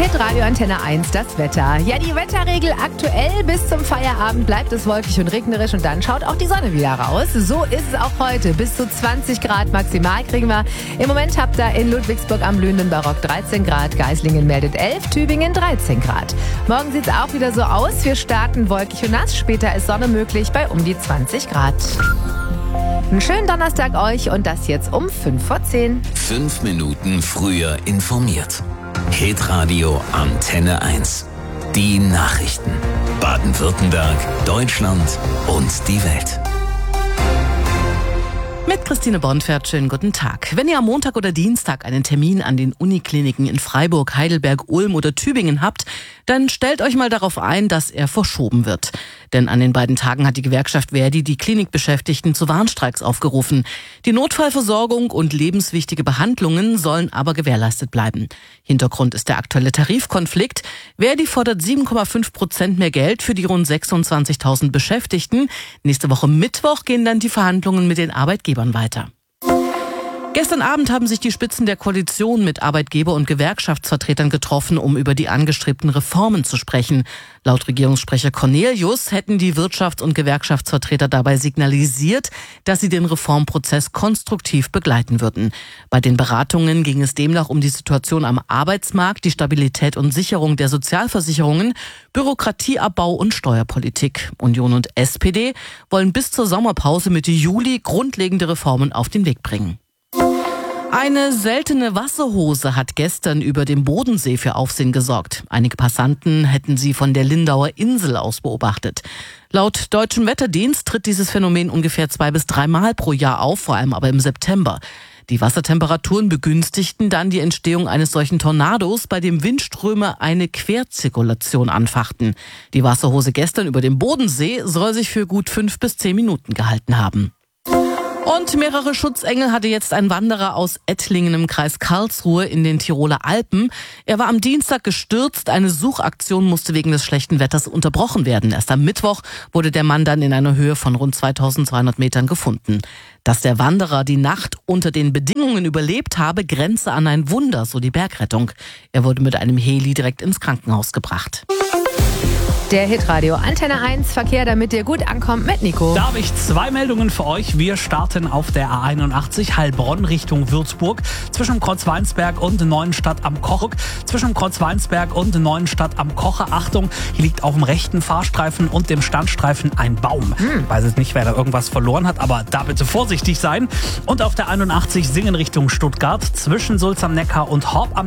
Hitradio Antenne 1, das Wetter. Ja, die Wetterregel aktuell. Bis zum Feierabend bleibt es wolkig und regnerisch und dann schaut auch die Sonne wieder raus. So ist es auch heute. Bis zu 20 Grad maximal kriegen wir. Im Moment habt ihr in Ludwigsburg am blühenden Barock 13 Grad. Geislingen meldet 11, Tübingen 13 Grad. Morgen sieht es auch wieder so aus. Wir starten wolkig und nass. Später ist Sonne möglich bei um die 20 Grad. Einen schönen Donnerstag euch und das jetzt um 5:10. 5 Minuten früher informiert. Hitradio Antenne 1. Die Nachrichten. Baden-Württemberg, Deutschland und die Welt. Mit Christine Bornfert, schönen guten Tag. Wenn ihr am Montag oder Dienstag einen Termin an den Unikliniken in Freiburg, Heidelberg, Ulm oder Tübingen habt, dann stellt euch mal darauf ein, dass er verschoben wird. Denn an den beiden Tagen hat die Gewerkschaft ver.di die Klinikbeschäftigten zu Warnstreiks aufgerufen. Die Notfallversorgung und lebenswichtige Behandlungen sollen aber gewährleistet bleiben. Hintergrund ist der aktuelle Tarifkonflikt. ver.di fordert 7,5% mehr Geld für die rund 26.000 Beschäftigten. Nächste Woche Mittwoch gehen dann die Verhandlungen mit den Arbeitgebern weiter. Gestern Abend haben sich die Spitzen der Koalition mit Arbeitgeber- und Gewerkschaftsvertretern getroffen, um über die angestrebten Reformen zu sprechen. Laut Regierungssprecher Cornelius hätten die Wirtschafts- und Gewerkschaftsvertreter dabei signalisiert, dass sie den Reformprozess konstruktiv begleiten würden. Bei den Beratungen ging es demnach um die Situation am Arbeitsmarkt, die Stabilität und Sicherung der Sozialversicherungen, Bürokratieabbau und Steuerpolitik. Union und SPD wollen bis zur Sommerpause Mitte Juli grundlegende Reformen auf den Weg bringen. Eine seltene Wasserhose hat gestern über dem Bodensee für Aufsehen gesorgt. Einige Passanten hätten sie von der Lindauer Insel aus beobachtet. Laut Deutschem Wetterdienst tritt dieses Phänomen ungefähr 2 bis 3 Mal pro Jahr auf, vor allem aber im September. Die Wassertemperaturen begünstigten dann die Entstehung eines solchen Tornados, bei dem Windströme eine Querzirkulation anfachten. Die Wasserhose gestern über dem Bodensee soll sich für gut 5 bis 10 Minuten gehalten haben. Und mehrere Schutzengel hatte jetzt ein Wanderer aus Ettlingen im Kreis Karlsruhe in den Tiroler Alpen. Er war am Dienstag gestürzt. Eine Suchaktion musste wegen des schlechten Wetters unterbrochen werden. Erst am Mittwoch wurde der Mann dann in einer Höhe von rund 2200 Metern gefunden. Dass der Wanderer die Nacht unter den Bedingungen überlebt habe, grenze an ein Wunder, so die Bergrettung. Er wurde mit einem Heli direkt ins Krankenhaus gebracht. Der Hitradio Antenne 1 Verkehr, damit ihr gut ankommt mit Nico. Da habe ich 2 Meldungen für euch. Wir starten auf der A81 Heilbronn Richtung Würzburg. Zwischen Kreuzweinsberg und Neuenstadt am Koch. Zwischen Kreuzweinsberg und Neuenstadt am Kocher. Achtung, hier liegt auf dem rechten Fahrstreifen und dem Standstreifen ein Baum. Ich weiß jetzt nicht, wer da irgendwas verloren hat, aber da bitte vorsichtig sein. Und auf der 81 Singen Richtung Stuttgart. Zwischen Sulz am Neckar und Horb am